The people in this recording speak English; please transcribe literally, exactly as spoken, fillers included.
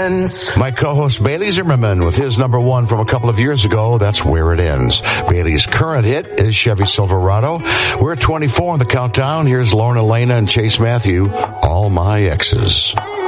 ends. My co-host Bailey Zimmerman with his number one from a couple of years ago, That's Where It Ends. Bailey's current hit is Chevy Silverado. We're at twenty-four on the countdown. Here's Lorna Lana and Chase Matthew, All My Exes.